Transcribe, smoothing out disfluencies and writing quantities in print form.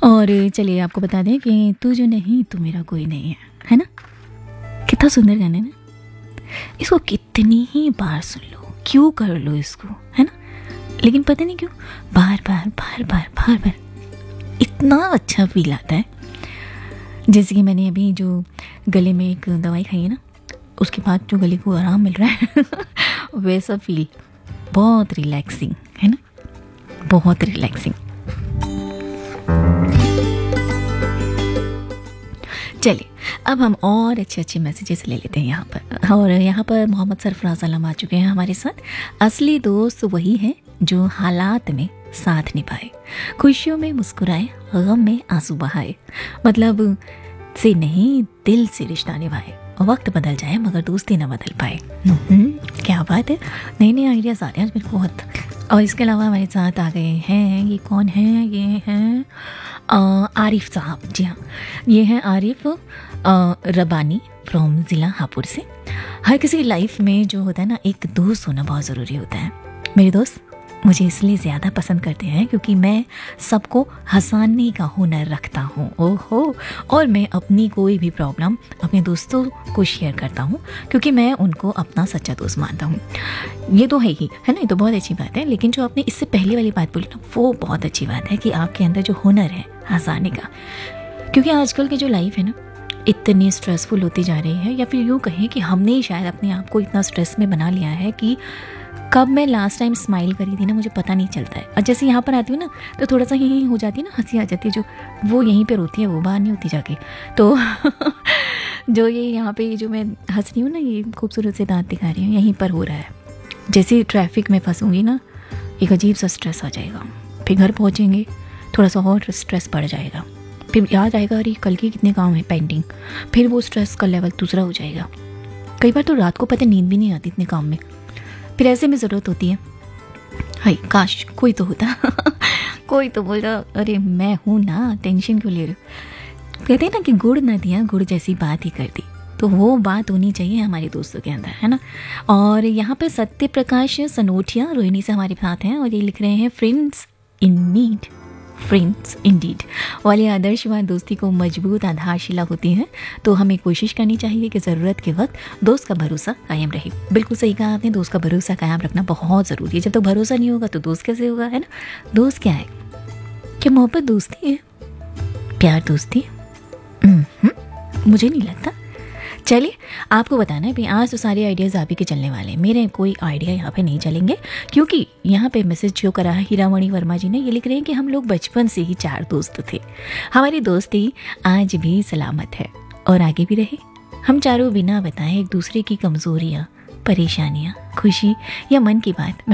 और चलिए आपको बता दें कि तू जो नहीं तू मेरा कोई नहीं है ना? कितना सुंदर गाना है ना? इसको कितनी ही बार सुन लो, क्यों कर लो इसको, है ना? लेकिन पता नहीं क्यों बार बार बार बार बार बार इतना अच्छा फील आता है। जैसे कि मैंने अभी जो गले में एक दवाई खाई है ना, उसके बाद जो गले को आराम मिल रहा है वैसा फील, बहुत रिलैक्सिंग है ना, बहुत रिलैक्सिंग। चलिए अब हम और अच्छे अच्छे मैसेजेस ले लेते हैं यहाँ पर। और यहाँ पर मोहम्मद सरफराज आलम आ चुके हैं हमारे साथ। असली दोस्त वही है जो हालात में साथ निभाए, खुशियों में मुस्कुराए, गम में आंसू बहाए, मतलब से नहीं दिल से रिश्ता निभाए। वक्त बदल जाए मगर दोस्ती ना बदल पाए। क्या बात है, नए नए आइडियाज़ आ रहे हैं आज मेरे बहुत। और इसके अलावा हमारे साथ आ गए हैं, ये कौन है, ये हैं आरिफ साहब। जी हाँ, ये हैं आरिफ रबानी फ्रॉम ज़िला हापुड़ से। हर किसी की लाइफ में जो होता है ना, एक दोस्त होना बहुत ज़रूरी होता है। मेरे दोस्त मुझे इसलिए ज़्यादा पसंद करते हैं क्योंकि मैं सबको हंसाने का हुनर रखता हूँ। ओहो, और मैं अपनी कोई भी प्रॉब्लम अपने दोस्तों को शेयर करता हूँ क्योंकि मैं उनको अपना सच्चा दोस्त मानता हूँ। ये तो है ही, है ना, ये तो बहुत अच्छी बात है। लेकिन जो आपने इससे पहले वाली बात बोली ना, वो बहुत अच्छी बात है कि आपके अंदर जो हुनर है हंसाने का। क्योंकि आजकल की जो लाइफ है ना, इतनी स्ट्रेसफुल होती जा रही है, या फिर यूँ कहें कि हमने ही शायद अपने आप को इतना स्ट्रेस में बना लिया है कि कब मैं लास्ट टाइम स्माइल करी थी ना, मुझे पता नहीं चलता है। और जैसे यहाँ पर आती हूँ ना, तो थोड़ा सा ही हो जाती है ना, हंसी आ जाती है, जो वो यहीं पे रोती है, वो बाहर नहीं होती जाके। तो जो ये यहाँ पे जो मैं हंस रही हूँ ना, ये खूबसूरत से दांत दिखा रही हूँ, यहीं पर हो रहा है। जैसे ट्रैफिक में फंसूँगी ना, एक अजीब सा स्ट्रेस आ जाएगा, फिर घर पहुँचेंगे थोड़ा सा और स्ट्रेस बढ़ जाएगा, फिर याद आएगा अरे कल के कितने काम है पेंडिंग, फिर वो स्ट्रेस का लेवल दूसरा हो जाएगा। कई बार तो रात को पता नींद भी नहीं आती इतने काम में। फिर ऐसे में ज़रूरत होती है, हाय काश कोई तो होता कोई तो बोलता अरे मैं हूँ ना, टेंशन क्यों ले रहे हो। कहते हैं ना कि गुड़ न दिया गुड़ जैसी बात ही कर दी, तो वो बात होनी चाहिए हमारे दोस्तों के अंदर, है ना। और यहाँ पे सत्य प्रकाश सनोटिया रोहिणी से हमारे साथ हैं और ये लिख रहे हैं friends in need, friends Indeed वाली आदर्शवान दोस्ती को मजबूत आधारशिला होती है। तो हमें कोशिश करनी चाहिए कि ज़रूरत के वक्त दोस्त का भरोसा कायम रहे। बिल्कुल सही कहा आपने, दोस्त का भरोसा कायम रखना बहुत ज़रूरी है। जब तक भरोसा नहीं होगा तो दोस्त कैसे होगा, है ना। दोस्त क्या है, क्या मोहब्बत दोस्ती है, प्यार दोस्ती मुझे नहीं लगता। चलिए आपको बताना है भाई, आज तो सारे आइडियाज़ आप ही के चलने वाले हैं, मेरे कोई आइडिया यहाँ पे नहीं चलेंगे। क्योंकि यहाँ पे मैसेज जो करा है हीरामणि वर्मा जी ने, ये लिख रहे हैं कि हम लोग बचपन से ही 4 दोस्त थे, हमारी दोस्ती आज भी सलामत है और आगे भी रहे। हम चारों बिना बताए एक दूसरे की कमज़ोरियाँ, परेशानियाँ, खुशी या मन की बात